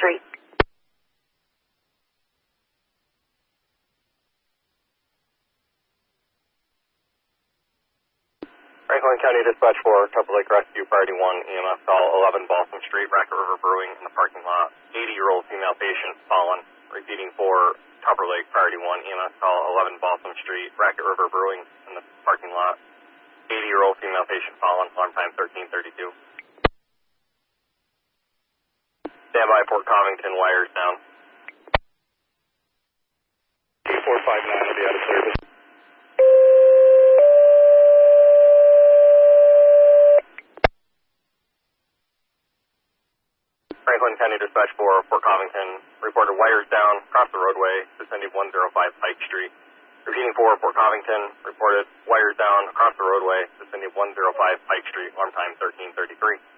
Street. Franklin County Dispatch 4, Tupper Lake Rescue, Priority 1, EMS call 11 Balsam Street, Racket River Brewing in the parking lot. 80-year-old female patient fallen. Repeating for Tupper Lake, Priority 1, EMS call 11 Balsam Street, Racket River Brewing in the parking lot. 80-year-old female patient fallen, alarm time 1332. Standby Port Covington, wires down. 459 will be out of service. Franklin County Dispatch 4, Port Covington, reported wires down across the roadway, descending 105 Pike Street. Repeating for Port Covington, reported wires down across the roadway, descending 105 Pike Street, alarm time 1333.